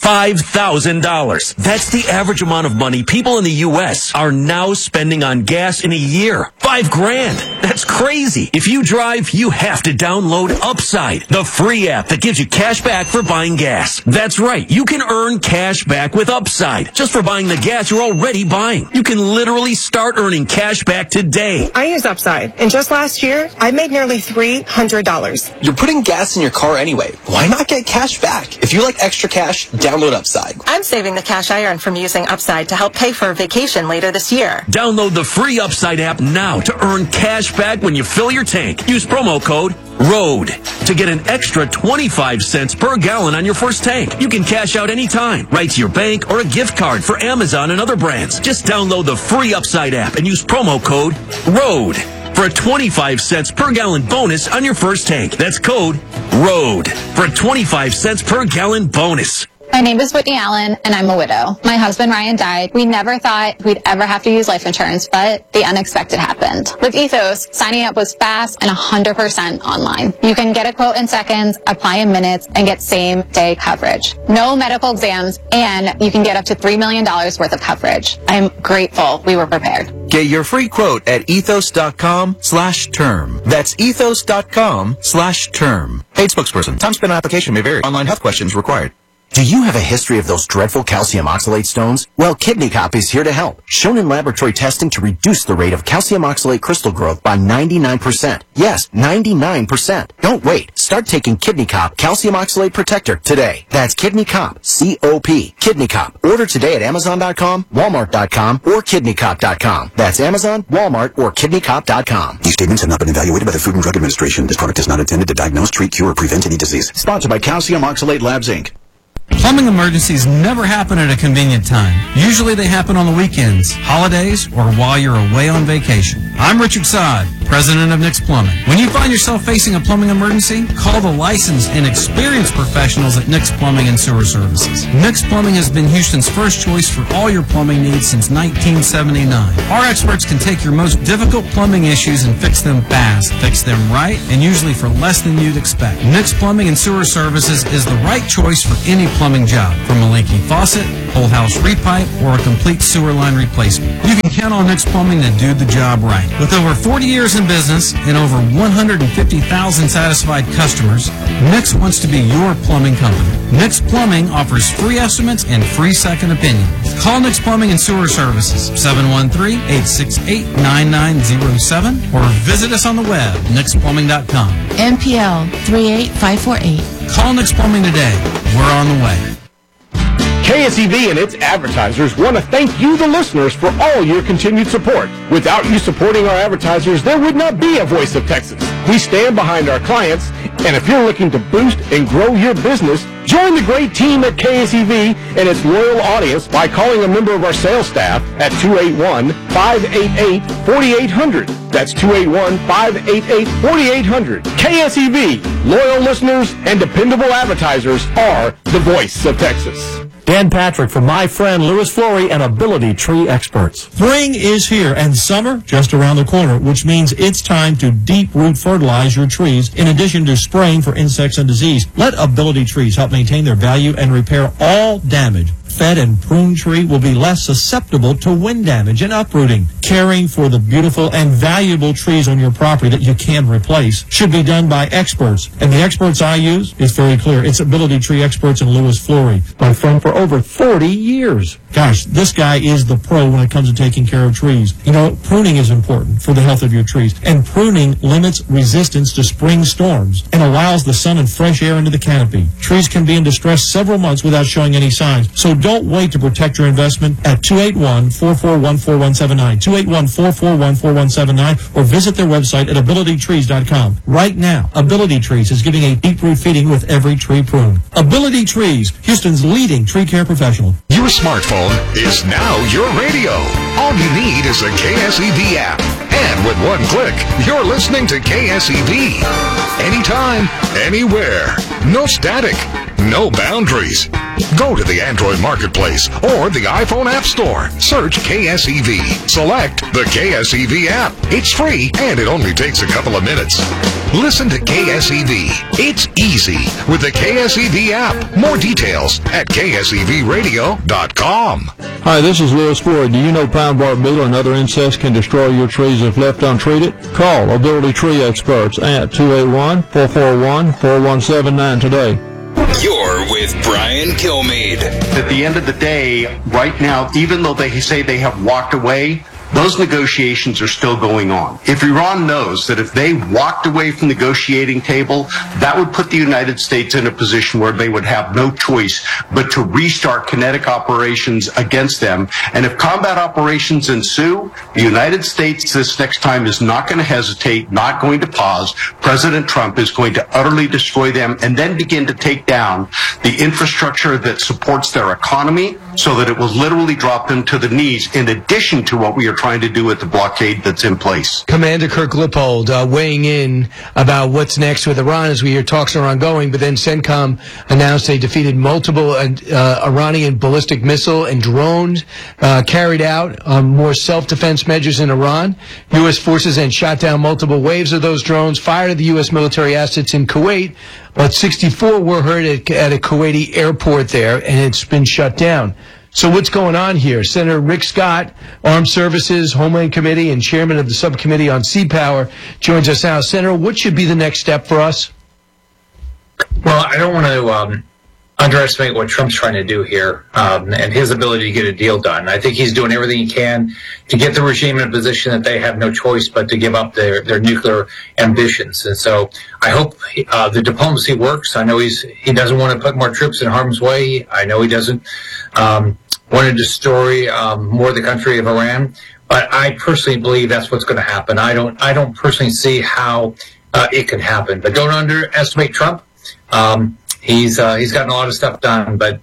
$5,000. That's the average amount of money people in the U.S. are now spending on gas in a year. $5,000. That's crazy. If you drive, you have to download Upside, the free app that gives you cash back for buying gas. That's right. You can earn cash back with Upside just for buying the gas you're already buying. You can literally start earning cash back today. I use Upside, and just last year, I made nearly $300. You're putting gas in your car anyway. Why not get cash back? If you like extra cash, download Upside. I'm saving the cash I earned from using Upside to help pay for a vacation later this year. Download the free Upside app now to earn cash back when you fill your tank. Use promo code ROAD to get an extra 25 cents per gallon on your first tank. You can cash out anytime, right to your bank or a gift card for Amazon and other brands. Just download the free Upside app and use promo code ROAD for a 25 cents per gallon bonus on your first tank. That's code ROAD for a 25 cents per gallon bonus. My name is Whitney Allen, and I'm a widow. My husband, Ryan, died. We never thought we'd ever have to use life insurance, but the unexpected happened. With Ethos, signing up was fast and 100% online. You can get a quote in seconds, apply in minutes, and get same-day coverage. No medical exams, and you can get up to $3 million worth of coverage. I'm grateful we were prepared. Get your free quote at ethos.com/term. That's ethos.com/term. Paid spokesperson. Time spent on application may vary. Online health questions required. Do you have a history of those dreadful calcium oxalate stones? Well, Kidney Cop is here to help. Shown in laboratory testing to reduce the rate of calcium oxalate crystal growth by 99%. Yes, 99%. Don't wait. Start taking Kidney Cop Calcium Oxalate Protector today. That's Kidney Cop, C-O-P. Kidney Cop. Order today at Amazon.com, Walmart.com, or KidneyCop.com. That's Amazon, Walmart, or KidneyCop.com. These statements have not been evaluated by the Food and Drug Administration. This product is not intended to diagnose, treat, cure, or prevent any disease. Sponsored by Calcium Oxalate Labs, Inc. Plumbing emergencies never happen at a convenient time. Usually they happen on the weekends, holidays, or while you're away on vacation. I'm Richard Sod, president of Nick's Plumbing. When you find yourself facing a plumbing emergency, call the licensed and experienced professionals at Nick's Plumbing and Sewer Services. Nick's Plumbing has been Houston's first choice for all your plumbing needs since 1979. Our experts can take your most difficult plumbing issues and fix them fast, fix them right, and usually for less than you'd expect. Nick's Plumbing and Sewer Services is the right choice for any plumbing job, from a leaky faucet, whole house repipe, or a complete sewer line replacement. You can count on Nick's Plumbing to do the job right. With over 40 years in business and over 150,000 satisfied customers, Nick's wants to be your plumbing company. Nick's Plumbing offers free estimates and free second opinions. Call Nick's Plumbing and Sewer Services, 713-868-9907, or visit us on the web, nicksplumbing.com. NPL 38548. Call Nick's Plumbing today. We're on the way. KSEV and its advertisers want to thank you, the listeners, for all your continued support. Without you supporting our advertisers, there would not be a Voice of Texas. We stand behind our clients, and if you're looking to boost and grow your business, join the great team at KSEV and its loyal audience by calling a member of our sales staff at 281-588-4800. That's 281-588-4800. KSEV, loyal listeners and dependable advertisers are the Voice of Texas. Dan Patrick from my friend Louis Flory and Ability Tree Experts. Spring is here and summer just around the corner, which means it's time to deep root fertilize your trees in addition to spraying for insects and disease. Let Ability Trees help maintain their value and repair all damage. Fed and pruned tree will be less susceptible to wind damage and uprooting. Caring for the beautiful and valuable trees on your property that you can replace should be done by experts. And the experts I use is very clear. It's Ability Tree Experts in Louis Flory, my friend for over 40 years. Gosh, this guy is the pro when it comes to taking care of trees. You know, pruning is important for the health of your trees. And pruning limits resistance to spring storms and allows the sun and fresh air into the canopy. Trees can be in distress several months without showing any signs. So don't wait to protect your investment at 281-441-4179, 281-441-4179, or visit their website at abilitytrees.com. Right now, Ability Trees is giving a deep root feeding with every tree prune. Ability Trees, Houston's leading tree care professional. Your smartphone is now your radio. All you need is a KSEV app. And with one click, you're listening to KSEV. Anytime, anywhere. No static, no boundaries. Go to the Android Marketplace or the iPhone App Store. Search KSEV. Select the KSEV app. It's free and it only takes a couple of minutes. Listen to KSEV. It's easy with the KSEV app. More details at ksevradio.com. Hi, this is Lewis Floyd. Do you know pine bark beetle and other insects can destroy your trees if left untreated? Call Ability Tree Experts at 281-441-4179 today. You're with Brian Kilmeade. At the end of the day, right now, even though they say they have walked away, those negotiations are still going on. If Iran knows that if they walked away from the negotiating table, that would put the United States in a position where they would have no choice but to restart kinetic operations against them. And if combat operations ensue, the United States this next time is not going to hesitate, not going to pause. President Trump is going to utterly destroy them and then begin to take down the infrastructure that supports their economy so that it will literally drop them to the knees, in addition to what we are trying to do with the blockade that's in place. Commander Kirk Lippold weighing in about what's next with Iran as we hear talks are ongoing, but then CENTCOM announced they defeated multiple Iranian ballistic missile and drones, carried out more self-defense measures in Iran. U.S. forces then shot down multiple waves of those drones, fired at the U.S. military assets in Kuwait, but 64 were hurt at a Kuwaiti airport there, and it's been shut down. So what's going on here? Senator Rick Scott, Armed Services, Homeland Committee, and Chairman of the Subcommittee on Sea Power, joins us now. Senator, what should be the next step for us? Well, I don't want to underestimate what Trump's trying to do here and his ability to get a deal done. I think he's doing everything he can to get the regime in a position that they have no choice but to give up their nuclear ambitions. And so I hope the diplomacy works. I know he doesn't want to put more troops in harm's way. I know he doesn't want to destroy more of the country of Iran. But I personally believe that's what's going to happen. I don't personally see how it could happen. But don't underestimate Trump. He's gotten a lot of stuff done, but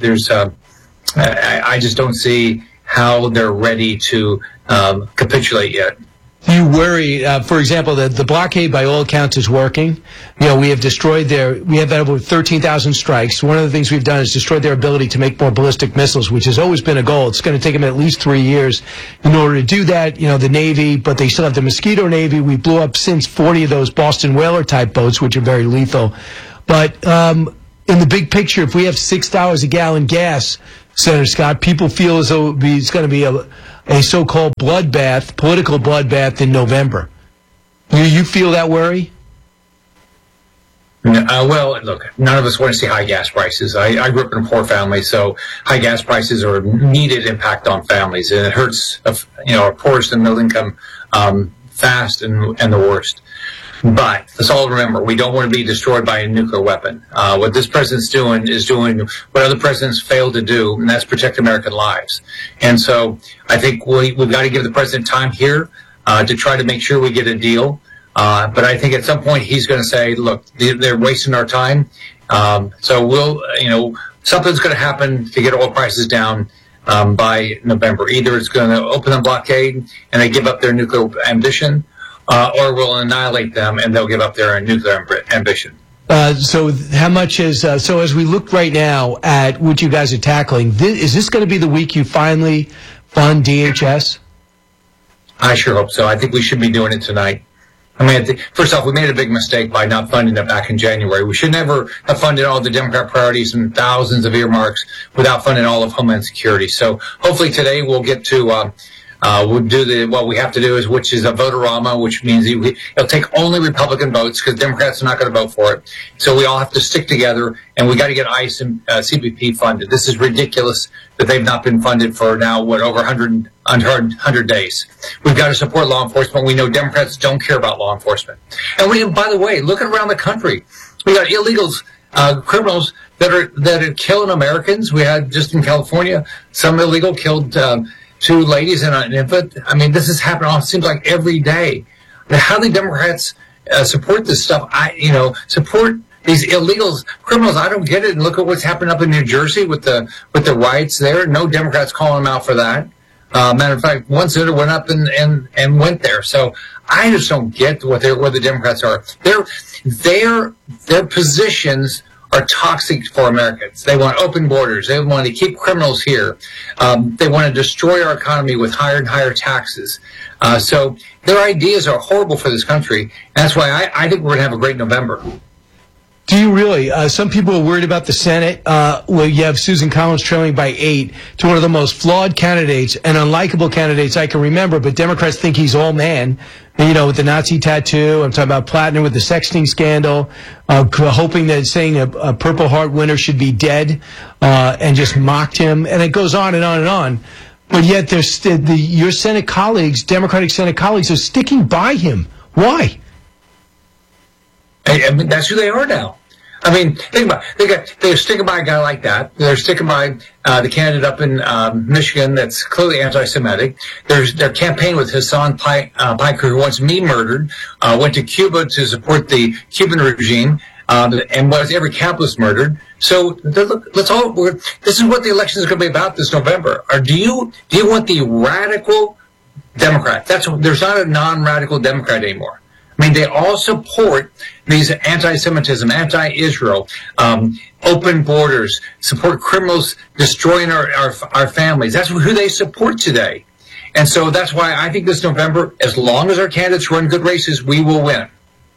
I just don't see how they're ready to capitulate yet. Do you worry, for example, that the blockade by all accounts is working? You know, we have over 13,000 strikes. One of the things we've done is destroyed their ability to make more ballistic missiles, which has always been a goal. It's going to take them at least 3 years in order to do that. You know, the Navy, but they still have the Mosquito Navy. We blew up since 40 of those Boston Whaler type boats, which are very lethal. But in the big picture, if we have $6 a gallon gas, Senator Scott, people feel as though it's going to be a so-called bloodbath, political bloodbath in November. You feel that worry? Well, look, none of us want to see high gas prices. I grew up in a poor family, so high gas prices are an immediate impact on families, and it hurts, our poorest and middle income fast and the worst. But let's all remember, we don't want to be destroyed by a nuclear weapon. What this president's doing is doing what other presidents failed to do, and that's protect American lives. And so I think we've got to give the president time here to try to make sure we get a deal. But I think at some point he's going to say, look, they're wasting our time. So something's going to happen to get oil prices down by November. Either it's going to open the blockade and they give up their nuclear ambition, or we'll annihilate them and they'll give up their nuclear ambition. So how much is so as we look right now at what you guys are tackling, is this going to be the week you finally fund DHS? I sure hope so. I think we should be doing it tonight. I mean, first off, we made a big mistake by not funding it back in January. We should never have funded all the Democrat priorities and thousands of earmarks without funding all of Homeland Security. So hopefully today we'll get to we'll do what we have to do, which is a vote-a-rama, which means it'll take only Republican votes because Democrats are not going to vote for it. So we all have to stick together, and we got to get ICE and CBP funded. This is ridiculous that they've not been funded for now, over 100 days. We've got to support law enforcement. We know Democrats don't care about law enforcement. And by the way, looking around the country, we got illegals, criminals that are killing Americans. We had just in California, some illegal killed 2 ladies and an infant. I mean, this is happening. It seems like every day. How do Democrats support this stuff? Support these illegals, criminals. I don't get it. And look at what's happened up in New Jersey with the riots there. No Democrats calling them out for that. Matter of fact, one senator went up and went there. So I just don't get where the Democrats are. Their positions are toxic for Americans. They want open borders. They want to keep criminals here. They want to destroy our economy with higher and higher taxes. So their ideas are horrible for this country. And that's why I think we're going to have a great November. Do you really? Some people are worried about the Senate. Well, you have Susan Collins trailing by 8 to one of the most flawed candidates and unlikable candidates I can remember, but Democrats think he's all man. You know, with the Nazi tattoo. I'm talking about Platinum with the sexting scandal, hoping that saying a Purple Heart winner should be dead, and just mocked him. And it goes on and on and on. But yet your Senate colleagues, Democratic Senate colleagues, are sticking by him. Why? I mean, that's who they are now. I mean, think about it. They're sticking by a guy like that. They're sticking by the candidate up in Michigan that's clearly anti-Semitic. Their campaign with Hassan Piker, who wants me murdered, went to Cuba to support the Cuban regime, and was every capitalist murdered. So this is what the election is going to be about this November. Or do you want the radical Democrat? There's not a non-radical Democrat anymore. I mean, they all support these anti-Semitism, anti-Israel, open borders, support criminals destroying our families. That's who they support today. And so that's why I think this November, as long as our candidates run good races, we will win.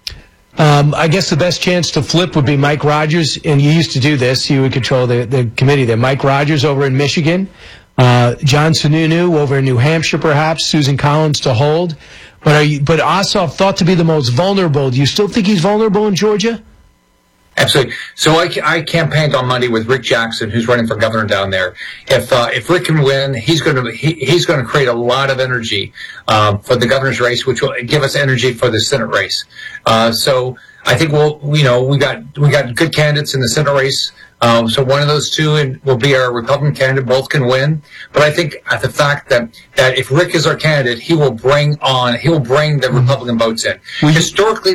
I guess the best chance to flip would be Mike Rogers, and you used to do this. You would control the committee there. Mike Rogers over in Michigan, John Sununu over in New Hampshire, perhaps, Susan Collins to hold. But Ossoff thought to be the most vulnerable. Do you still think he's vulnerable in Georgia? Absolutely. So I campaigned on Monday with Rick Jackson, who's running for governor down there. If Rick can win, he's going to create a lot of energy for the governor's race, which will give us energy for the Senate race. So I think we got good candidates in the Senate race. So one of those two will be our Republican candidate. Both can win. But I think the fact that if Rick is our candidate, he will bring the Republican votes in. Historically,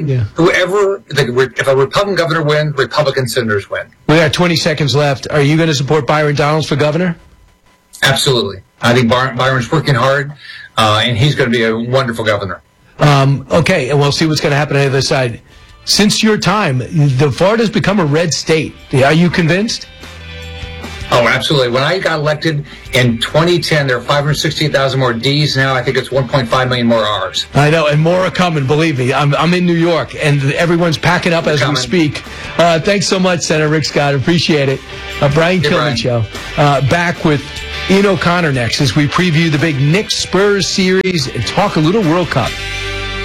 if a Republican governor wins, Republican senators win. We got 20 seconds left. Are you going to support Byron Donalds for governor? Absolutely. I think Byron's working hard, and he's going to be a wonderful governor. Okay, and we'll see what's going to happen on the other side. Since your time, Florida's become a red state. Are you convinced? Oh, absolutely. When I got elected in 2010, there were 560,000 more Ds. Now I think it's 1.5 million more Rs. I know, and more are coming, believe me. I'm in New York, and everyone's packing up as we speak. Thanks so much, Senator Rick Scott. Appreciate it. Brian Kilmeade Show. Back with Ian O'Connor next as we preview the big Knicks-Spurs series and talk a little World Cup.